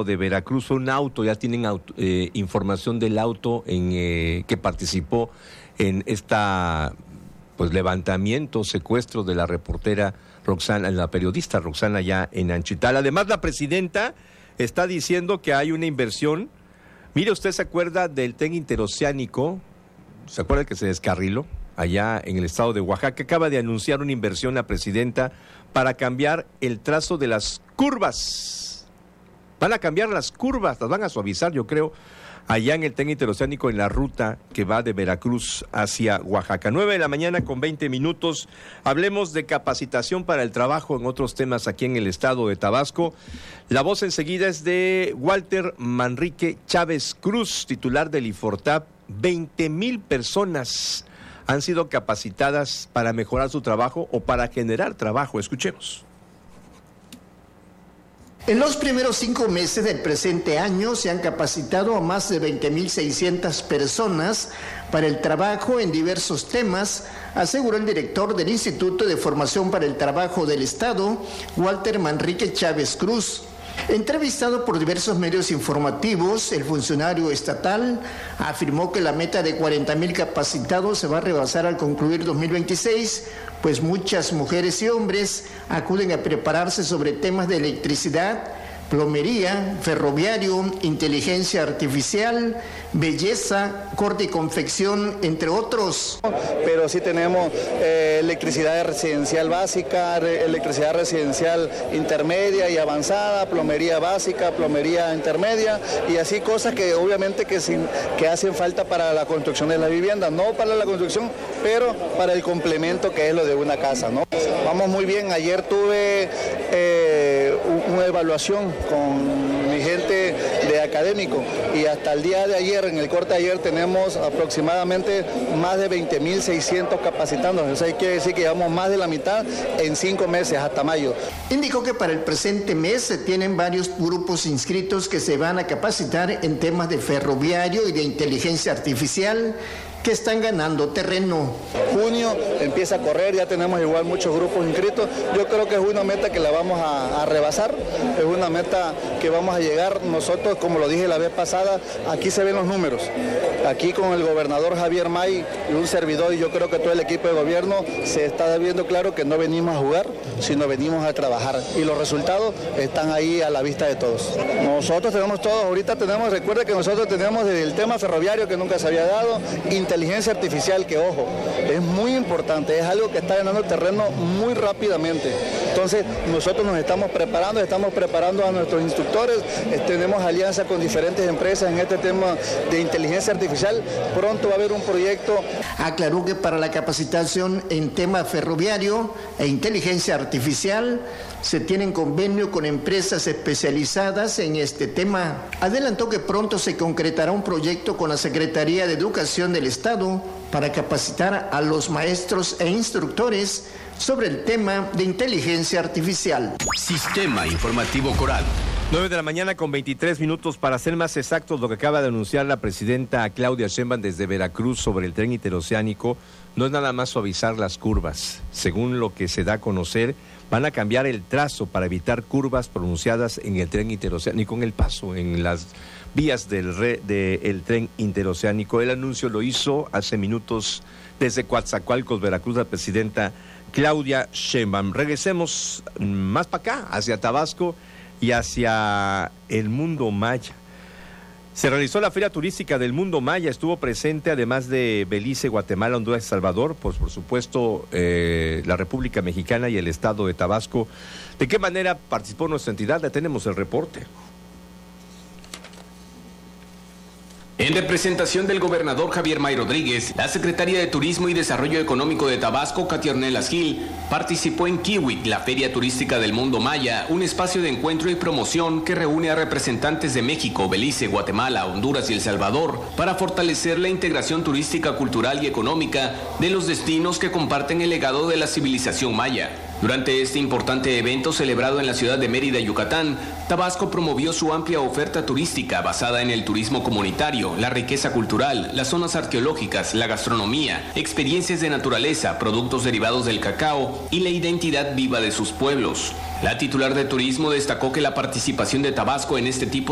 estado de Veracruz. Fue un auto, ya tienen información del auto que participó en esta levantamiento, secuestro de la reportera Roxana, la periodista Roxana, ya en Anchital. Además, la presidenta está diciendo que hay una inversión. Mire, usted se acuerda del tren interoceánico, ¿se acuerda que se descarriló allá en el estado de Oaxaca? Acaba de anunciar una inversión la presidenta para cambiar el trazo de las curvas. Van a cambiar las curvas, las van a suavizar, yo creo, allá en el tren interoceánico, en la ruta que va de Veracruz hacia Oaxaca. 9:20 a.m. Hablemos de capacitación para el trabajo en otros temas aquí en el estado de Tabasco. La voz enseguida es de Walter Manrique Chávez Cruz, titular del IFORTAP. 20,000 personas han sido capacitadas para mejorar su trabajo o para generar trabajo. Escuchemos. En los primeros 5 meses del presente año se han capacitado a más de 20,600 personas para el trabajo en diversos temas, aseguró el director del Instituto de Formación para el Trabajo del Estado, Walter Manrique Chávez Cruz. Entrevistado por diversos medios informativos, el funcionario estatal afirmó que la meta de 40,000 capacitados se va a rebasar al concluir 2026, pues muchas mujeres y hombres acuden a prepararse sobre temas de electricidad, plomería, ferroviario, inteligencia artificial, belleza, corte y confección, entre otros. Pero sí tenemos electricidad residencial básica, electricidad residencial intermedia y avanzada, plomería básica, plomería intermedia y así cosas que obviamente que hacen falta para la construcción de la vivienda, no para la construcción, pero para el complemento que es lo de una casa, ¿no? Vamos muy bien, ayer tuve una evaluación con mi gente de académico y hasta el día de ayer, en el corte de ayer, tenemos aproximadamente más de 20,600 capacitándonos. O sea, hay que decir que llevamos más de la mitad en 5 meses, hasta mayo. Indicó que para el presente mes se tienen varios grupos inscritos que se van a capacitar en temas de ferroviario y de inteligencia artificial, que están ganando terreno. Junio empieza a correr, ya tenemos igual muchos grupos inscritos. Yo creo que es una meta que la vamos a rebasar, es una meta que vamos a llegar. Nosotros, como lo dije la vez pasada, aquí se ven los números. Aquí con el gobernador Javier May y un servidor, y yo creo que todo el equipo de gobierno, se está viendo claro que no venimos a jugar, sino venimos a trabajar. Y los resultados están ahí a la vista de todos. Nosotros tenemos todos, ahorita tenemos, recuerda que nosotros tenemos desde el tema ferroviario que nunca se había dado, inteligencia artificial, que ojo, es muy importante, es algo que está ganando terreno muy rápidamente. Entonces nosotros nos estamos preparando a nuestros instructores, tenemos alianza con diferentes empresas en este tema de inteligencia artificial. Pronto va a haber un proyecto. Aclaró que para la capacitación en tema ferroviario e inteligencia artificial se tienen convenio con empresas especializadas en este tema. Adelantó que pronto se concretará un proyecto con la Secretaría de Educación del Estado para capacitar a los maestros e instructores sobre el tema de inteligencia artificial. Sistema Informativo Coral. 9:23 a.m. Para ser más exactos, lo que acaba de anunciar la presidenta Claudia Sheinbaum desde Veracruz sobre el tren interoceánico no es nada más suavizar las curvas. Según lo que se da a conocer, van a cambiar el trazo para evitar curvas pronunciadas en el tren interoceánico, en el paso, en las vías del tren interoceánico. El anuncio lo hizo hace minutos desde Coatzacoalcos, Veracruz, la presidenta Claudia Sheinbaum. Regresemos más para acá, hacia Tabasco y hacia el Mundo Maya. Se realizó la Feria Turística del Mundo Maya, estuvo presente además de Belice, Guatemala, Honduras y Salvador, pues por supuesto la República Mexicana y el estado de Tabasco. ¿De qué manera participó nuestra entidad? Ya tenemos el reporte. En representación del gobernador Javier May Rodríguez, la secretaria de Turismo y Desarrollo Económico de Tabasco, Katia Ornelas Gil, participó en Kiwik, la Feria Turística del Mundo Maya, un espacio de encuentro y promoción que reúne a representantes de México, Belice, Guatemala, Honduras y El Salvador para fortalecer la integración turística, cultural y económica de los destinos que comparten el legado de la civilización maya. Durante este importante evento celebrado en la ciudad de Mérida, Yucatán, Tabasco promovió su amplia oferta turística basada en el turismo comunitario, la riqueza cultural, las zonas arqueológicas, la gastronomía, experiencias de naturaleza, productos derivados del cacao y la identidad viva de sus pueblos. La titular de turismo destacó que la participación de Tabasco en este tipo